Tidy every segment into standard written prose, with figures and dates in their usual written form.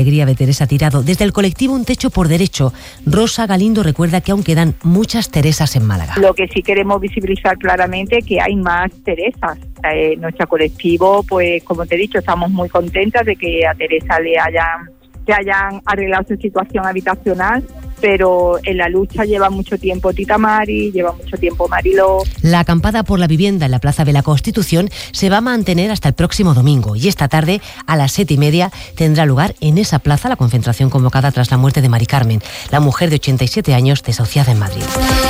Alegría de Teresa Tirado. Desde el colectivo Un Techo por Derecho, Rosa Galindo recuerda que aún quedan muchas Teresas en Málaga. Lo que sí queremos visibilizar claramente es que hay más Teresas. Nuestro colectivo, pues como te he dicho, estamos muy contentas de que a Teresa le hayan arreglado su situación habitacional, pero en la lucha lleva mucho tiempo Tita Mari, lleva mucho tiempo Mariló. La acampada por la vivienda en la Plaza de la Constitución se va a mantener hasta el próximo domingo y esta tarde a las 7:30 tendrá lugar en esa plaza la concentración convocada tras la muerte de Mari Carmen, la mujer de 87 años desahuciada en Madrid.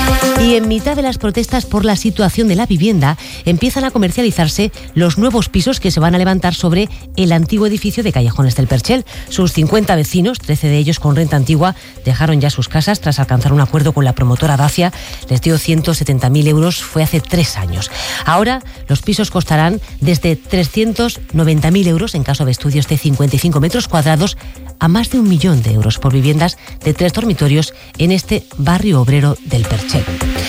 Y en mitad de las protestas por la situación de la vivienda empiezan a comercializarse los nuevos pisos que se van a levantar sobre el antiguo edificio de Callejones del Perchel. Sus 50 vecinos, 13 de ellos con renta antigua, dejaron ya sus casas tras alcanzar un acuerdo con la promotora Dacia. Les dio 170.000 euros, fue hace 3 años. Ahora los pisos costarán desde 390.000 euros en caso de estudios de 55 metros cuadrados a más de 1 millón de euros por viviendas de 3 dormitorios en este barrio obrero del Perchel.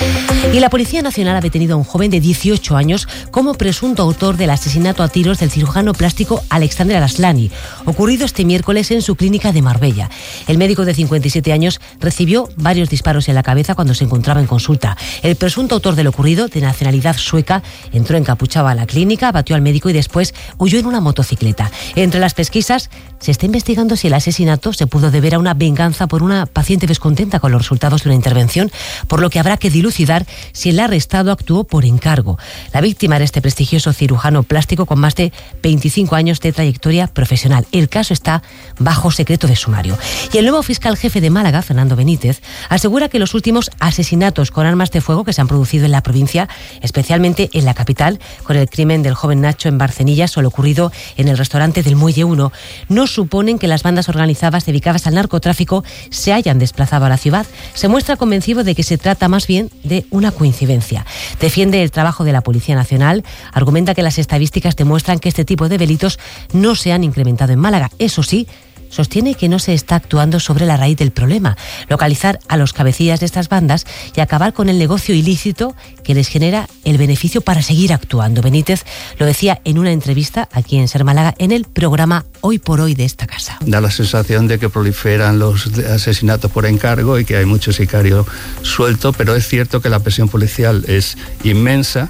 Y la Policía Nacional ha detenido a un joven de 18 años como presunto autor del asesinato a tiros del cirujano plástico Alexander Araslani, ocurrido este miércoles en su clínica de Marbella. El médico de 57 años recibió varios disparos en la cabeza cuando se encontraba en consulta. El presunto autor del ocurrido, de nacionalidad sueca, entró encapuchado a la clínica, batió al médico y después huyó en una motocicleta. Entre las pesquisas se está investigando si el asesinato se pudo deber a una venganza por una paciente descontenta con los resultados de una intervención, por lo que habrá que dilucidar si el arrestado actuó por encargo. La víctima era este prestigioso cirujano plástico con más de 25 años de trayectoria profesional. El caso está bajo secreto de sumario. Y el nuevo fiscal jefe de Málaga, Fernando Benítez, asegura que los últimos asesinatos con armas de fuego que se han producido en la provincia, especialmente en la capital, con el crimen del joven Nacho en Barcenillas o lo ocurrido en el restaurante del Muelle 1, no suponen que las bandas organizadas dedicadas al narcotráfico se hayan desplazado a la ciudad. Se muestra convencido de que se trata más bien de una coincidencia. Defiende el trabajo de la Policía Nacional, argumenta que las estadísticas demuestran que este tipo de delitos no se han incrementado en Málaga. Eso sí, sostiene que no se está actuando sobre la raíz del problema, localizar a los cabecillas de estas bandas y acabar con el negocio ilícito que les genera el beneficio para seguir actuando. Benítez lo decía en una entrevista aquí en Ser Málaga en el programa Hoy por Hoy de esta casa. Da la sensación de que proliferan los asesinatos por encargo y que hay mucho sicario suelto, pero es cierto que la presión policial es inmensa.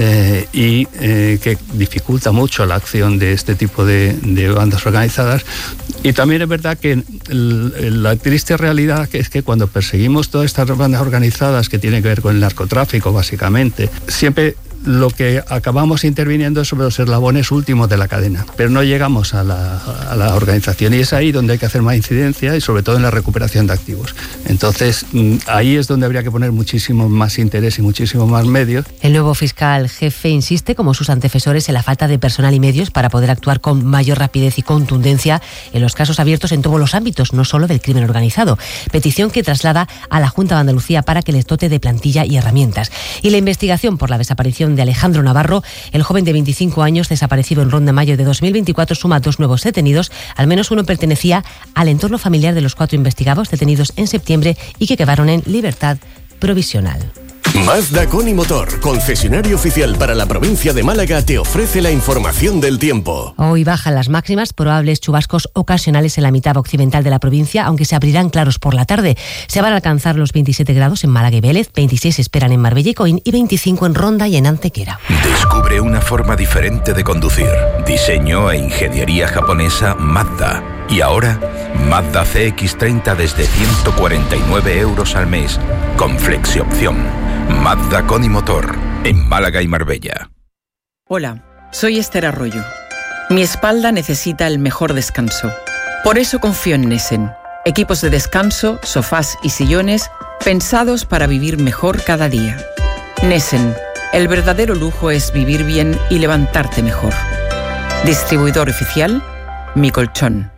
Que dificulta mucho la acción de este tipo de bandas organizadas. Y también es verdad que la triste realidad es que cuando perseguimos todas estas bandas organizadas que tienen que ver con el narcotráfico, básicamente, siempre lo que acabamos interviniendo es sobre los eslabones últimos de la cadena, pero no llegamos a la organización, y es ahí donde hay que hacer más incidencia y sobre todo en la recuperación de activos. Entonces ahí es donde habría que poner muchísimo más interés y muchísimo más medios. El nuevo fiscal jefe insiste, como sus antecesores, en la falta de personal y medios para poder actuar con mayor rapidez y contundencia en los casos abiertos en todos los ámbitos, no solo del crimen organizado. Petición que traslada a la Junta de Andalucía para que les dote de plantilla y herramientas. Y la investigación por la desaparición de Alejandro Navarro, el joven de 25 años desaparecido en Ronda Mayo de 2024, suma 2 nuevos detenidos. Al menos uno pertenecía al entorno familiar de los 4 investigados detenidos en septiembre y que quedaron en libertad provisional. Mazda Conimotor, concesionario oficial para la provincia de Málaga, te ofrece la información del tiempo. Hoy bajan las máximas, probables chubascos ocasionales en la mitad occidental de la provincia, aunque se abrirán claros por la tarde. Se van a alcanzar los 27 grados en Málaga y Vélez, 26 esperan en Marbella y Coín y 25 en Ronda y en Antequera. Descubre una forma diferente de conducir. Diseño e ingeniería japonesa Mazda. Y ahora, Mazda CX-30 desde 149 euros al mes, con flexiopción. Mazda Conimotor, en Málaga y Marbella. Hola, soy Esther Arroyo. Mi espalda necesita el mejor descanso. Por eso confío en Nessen. Equipos de descanso, sofás y sillones pensados para vivir mejor cada día. Nessen, el verdadero lujo es vivir bien y levantarte mejor. Distribuidor oficial, Mi Colchón.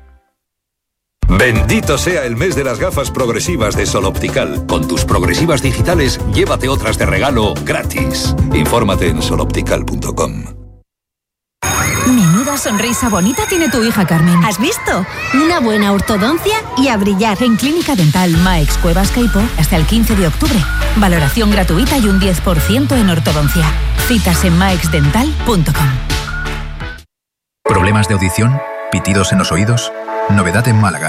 Bendito sea el mes de las gafas progresivas de Sol Optical. Con tus progresivas digitales, llévate otras de regalo gratis. Infórmate en soloptical.com. Menuda sonrisa bonita tiene tu hija, Carmen. ¿Has visto? Una buena ortodoncia y a brillar. En Clínica Dental Maex Cuevas Caipo hasta el 15 de octubre. Valoración gratuita y un 10% en ortodoncia. Citas en maexdental.com. ¿Problemas de audición? ¿Pitidos en los oídos? Novedad en Málaga.